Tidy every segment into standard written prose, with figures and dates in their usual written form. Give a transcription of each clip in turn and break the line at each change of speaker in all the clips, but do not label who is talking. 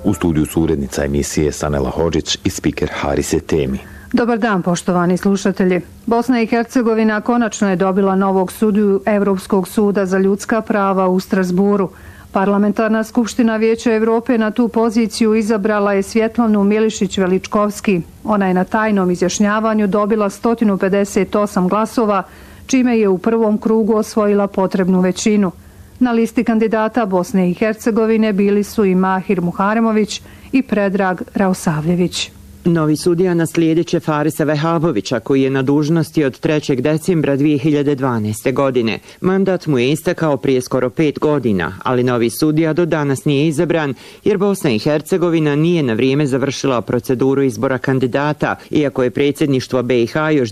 U studiju su urednica emisije Sanela Hodžić i spiker Harise Temi.
Dobar dan, poštovani slušatelji. Bosna i Hercegovina konačno je dobila novog sudiju Evropskog suda za ljudska prava u Strasburu. Parlamentarna skupština Vijeća Evrope na tu poziciju izabrala je Svjetlanu Milišić-Veličkovski. Ona je na tajnom izjašnjavanju dobila 158 glasova, čime je u prvom krugu osvojila potrebnu većinu. Na listi kandidata Bosne i Hercegovine bili su i Mahir Muharemović i Predrag Raosavljević.
Novi sudija naslijedit će Farisa Vehabovića, koji je na dužnosti od 3. decembra 2012. godine. Mandat mu je istekao prije skoro 5 godina, ali novi sudija do danas nije izabran, jer Bosna i Hercegovina nije na vrijeme završila proceduru izbora kandidata, iako je predsjedništvo BiH još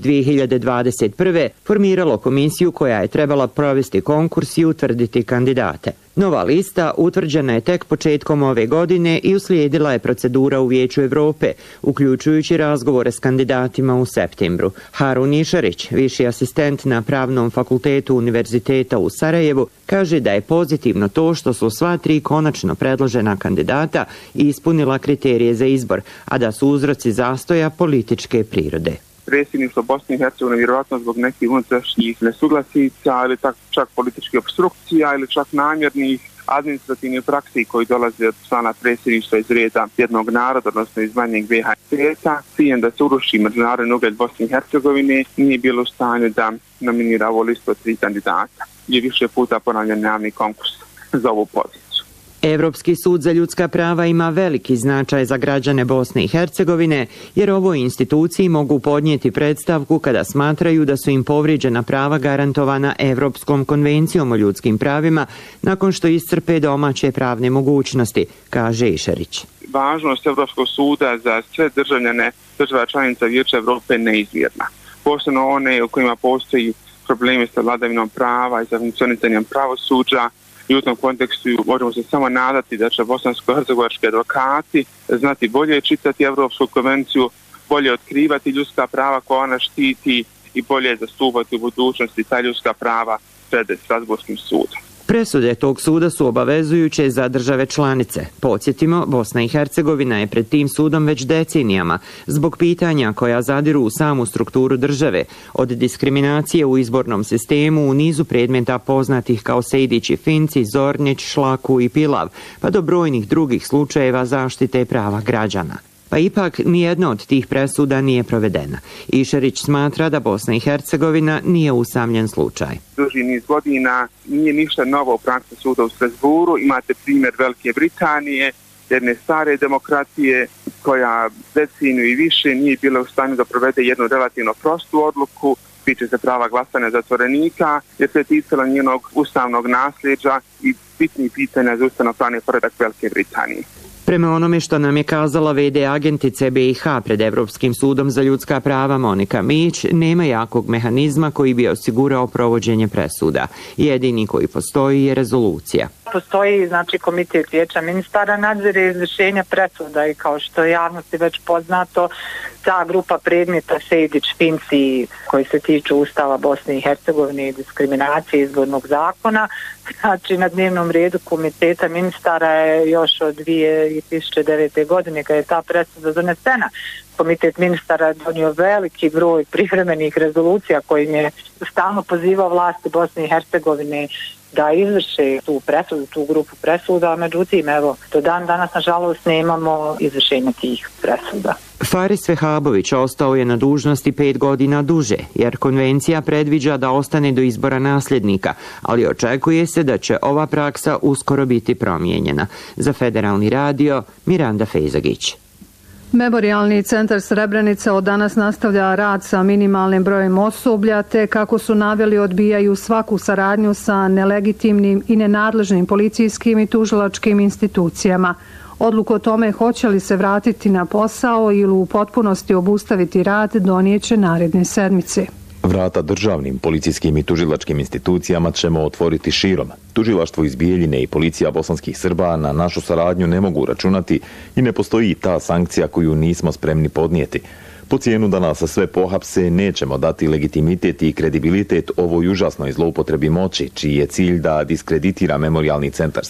2021. formiralo komisiju koja je trebala provesti konkurs i utvrditi kandidate. Nova lista utvrđena je tek početkom ove godine i uslijedila je procedura u Vijeću Evrope, uključujući razgovore s kandidatima u septembru. Harun Išarić, viši asistent na Pravnom fakultetu Univerziteta u Sarajevu, kaže da je pozitivno to što su sva 3 konačno predložena kandidata ispunila kriterije za izbor, a da su uzroci zastoja političke prirode.
Predsjedništvo Bosne i Hercegovine vjerojatno zbog nekih unutrašnjih nesuglasica ili čak političkih opstrukcija ili čak namjernih administrativnih praksi koji dolaze od strana predsjedništva iz reda jednog naroda, odnosno iz manjeg BiH svijeta, ciljem da se uruši međunarodni ugled Bosne i Hercegovine, nije bilo u stanju da nominira ovu listu od 3 kandidata. Je više puta ponavljan javni konkurs za ovu poziciju.
Evropski sud za ljudska prava ima veliki značaj za građane Bosne i Hercegovine, jer ovoj instituciji mogu podnijeti predstavku kada smatraju da su im povrijeđena prava garantovana Evropskom konvencijom o ljudskim pravima nakon što iscrpe domaće pravne mogućnosti, kaže Išarić.
Važnost Evropskog suda za sve državljane država članica Vijeća Evrope je neizmjerna. Posebno one u kojima postoji problemi sa vladavinom prava i sa funkcioniranjem pravosuđa. I u tom kontekstu možemo se samo nadati da će bosansko-hercegovački advokati znati bolje čitati Evropsku konvenciju, bolje otkrivati ljudska prava koja ona štiti i bolje zastupati u budućnosti ta ljudska prava pred Strasburskim sudom.
Presude tog suda su obavezujuće za države članice. Podsjetimo, Bosna i Hercegovina je pred tim sudom već decenijama zbog pitanja koja zadiru u samu strukturu države, od diskriminacije u izbornom sistemu u nizu predmeta poznatih kao Sejdić i Finci, Zornić, Šlaku i Pilav, pa do brojnih drugih slučajeva zaštite prava građana. Pa ipak nijedna od tih presuda nije provedena. Išarić smatra da Bosna i Hercegovina nije usamljen slučaj.
Duži niz godina nije ništa novo u praksi suda u Strasburu. Imate primjer Velike Britanije, jedne stare demokratije koja deceniju i više nije bila u stanju da provede jednu relativno prostu odluku, tiče se prava glasanja zatvorenika, jer se ticalo njenog ustavnog nasljeđa i bitnih pitanja za ustavno-pravni poredak Velike Britanije.
Prema onome što nam je kazala VD agentice BiH pred Evropskim sudom za ljudska prava Monika Mić, nema jakog mehanizma koji bi osigurao provođenje presuda. Jedini koji postoji je rezolucija.
Postoji komitet Vijeća ministara nadzire izvršenja presuda i kao što je javnosti već poznato, ta grupa predmeta Sejdić, Finci koji se tiču Ustava Bosne i Hercegovine i diskriminacije izbornog zakona, na dnevnom redu komiteta ministara je još od 2009. godine kada je ta presuda donesena. Komitet ministara je donio veliki broj privremenih rezolucija kojim je stalno pozivao vlasti Bosne i Hercegovine da izvrše tu presudu, tu grupu presuda, međutim, do dan danas, nažalost, nemamo izvršenja tih presuda.
Faris Vehabović ostao je na dužnosti 5 godina duže, jer konvencija predviđa da ostane do izbora nasljednika, ali očekuje se da će ova praksa uskoro biti promijenjena. Za Federalni radio, Miranda Fejzagić.
Memorijalni centar Srebrenica od danas nastavlja rad sa minimalnim brojem osoblja, te kako su naveli odbijaju svaku saradnju sa nelegitimnim i nenadležnim policijskim i tužilačkim institucijama. Odluku o tome hoće li se vratiti na posao ili u potpunosti obustaviti rad donijeće naredne sedmice.
Vrata državnim, policijskim i tužilačkim institucijama ćemo otvoriti širom. Tužilaštvo iz Bijeljine i policija bosanskih Srba na našu saradnju ne mogu računati i ne postoji ta sankcija koju nismo spremni podnijeti. Po cijenu da nas sve pohapse nećemo dati legitimitet i kredibilitet ovoj užasnoj zloupotrebi moći, čiji je cilj da diskreditira Memorijalni centar